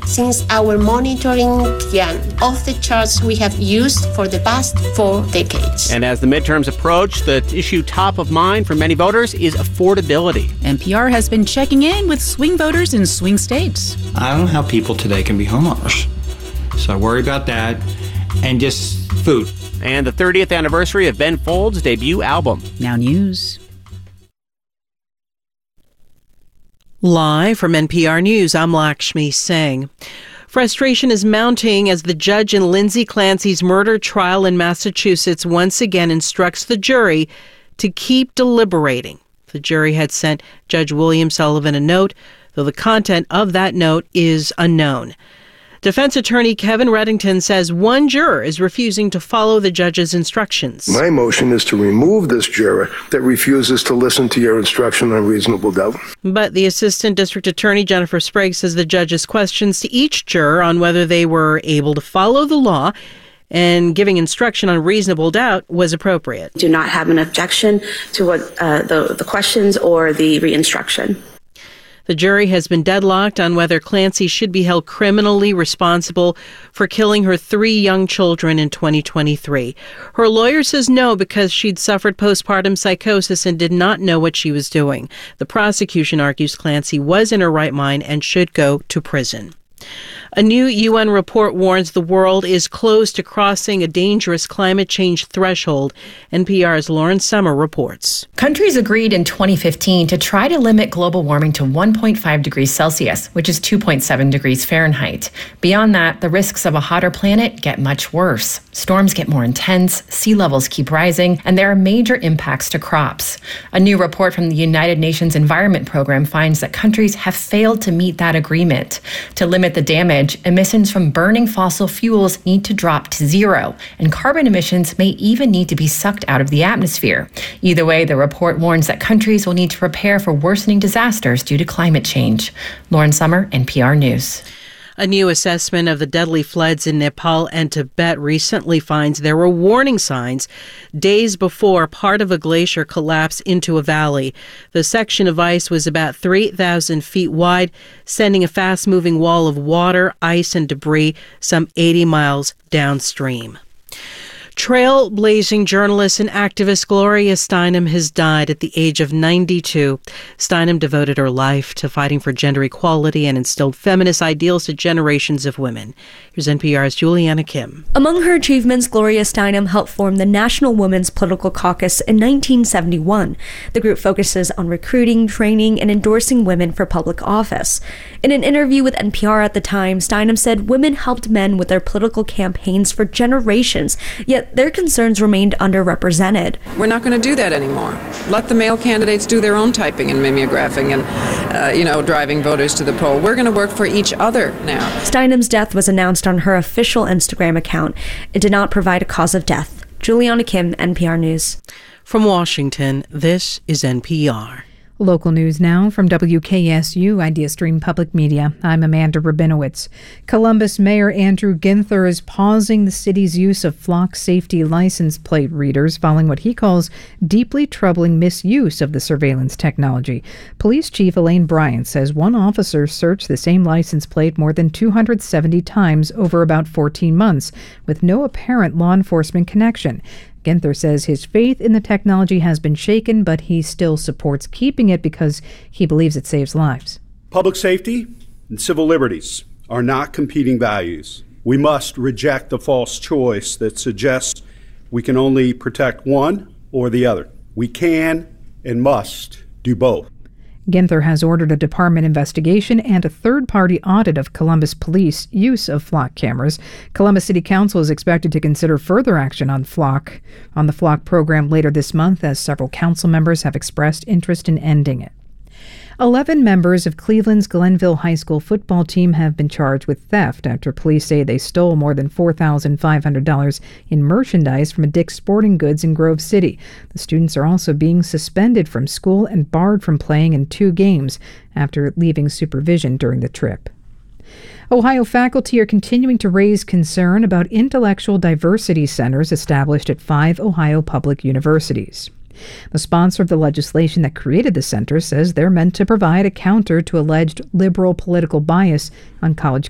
since our monitoring began of the charts we have used for the past 4 decades. And as the midterms approach, the issue top of mind for many voters is affordability. NPR has been checking in with swing voters in swing states. I don't know how people today can be homeowners, so I worry about that, and just food. And the 30th anniversary of Ben Folds' debut album. Now News. Live from NPR News, I'm Lakshmi Singh. Frustration is mounting as the judge in Lindsay Clancy's murder trial in Massachusetts once again instructs the jury to keep deliberating. The jury had sent Judge William Sullivan a note, though the content of that note is unknown. Defense attorney Kevin Reddington says one juror is refusing to follow the judge's instructions. My motion is to remove this juror that refuses to listen to your instruction on reasonable doubt. But the assistant district attorney, Jennifer Sprague, says the judge's questions to each juror on whether they were able to follow the law and giving instruction on reasonable doubt was appropriate. Do not have an objection to what the questions or the re-instruction. The jury has been deadlocked on whether Clancy should be held criminally responsible for killing her 3 young children in 2023. Her lawyer says no because she'd suffered postpartum psychosis and did not know what she was doing. The prosecution argues Clancy was in her right mind and should go to prison. A new UN report warns the world is close to crossing a dangerous climate change threshold. NPR's Lauren Summer reports. Countries agreed in 2015 to try to limit global warming to 1.5 degrees Celsius, which is 2.7 degrees Fahrenheit. Beyond that, the risks of a hotter planet get much worse. Storms get more intense, sea levels keep rising, and there are major impacts to crops. A new report from the United Nations Environment Program finds that countries have failed to meet that agreement. To limit the damage, emissions from burning fossil fuels need to drop to zero, and carbon emissions may even need to be sucked out of the atmosphere. Either way, the report warns that countries will need to prepare for worsening disasters due to climate change. Lauren Summer, NPR News. A new assessment of the deadly floods in Nepal and Tibet recently finds there were warning signs days before part of a glacier collapsed into a valley. The section of ice was about 3,000 feet wide, sending a fast-moving wall of water, ice, and debris some 80 miles downstream. Trailblazing journalist and activist Gloria Steinem has died at the age of 92. Steinem devoted her life to fighting for gender equality and instilled feminist ideals to generations of women. Here's NPR's Juliana Kim. Among her achievements, Gloria Steinem helped form the National Women's Political Caucus in 1971. The group focuses on recruiting, training, and endorsing women for public office. In an interview with NPR at the time, Steinem said women helped men with their political campaigns for generations, yet their concerns remained underrepresented. We're not going to do that anymore. Let the male candidates do their own typing and mimeographing and, driving voters to the poll. We're going to work for each other now. Steinem's death was announced on her official Instagram account. It did not provide a cause of death. Juliana Kim, NPR News. From Washington, this is NPR. Local news now from WKSU Idea Stream Public Media. I'm Amanda Rabinowitz. Columbus Mayor Andrew Ginther is pausing the city's use of flock safety license plate readers following what he calls deeply troubling misuse of the surveillance technology. Police Chief Elaine Bryant says one officer searched the same license plate more than 270 times over about 14 months with no apparent law enforcement connection. Ginther says his faith in the technology has been shaken, but he still supports keeping it because he believes it saves lives. Public safety and civil liberties are not competing values. We must reject the false choice that suggests we can only protect one or the other. We can and must do both. Ginther has ordered a department investigation and a third-party audit of Columbus Police use of flock cameras. Columbus City Council is expected to consider further action on the flock program later this month, as several council members have expressed interest in ending it. 11 members of Cleveland's Glenville High School football team have been charged with theft after police say they stole more than $4,500 in merchandise from a Dick's Sporting Goods in Grove City. The students are also being suspended from school and barred from playing in 2 games after leaving supervision during the trip. Ohio faculty are continuing to raise concern about intellectual diversity centers established at 5 Ohio public universities. The sponsor of the legislation that created the center says they're meant to provide a counter to alleged liberal political bias on college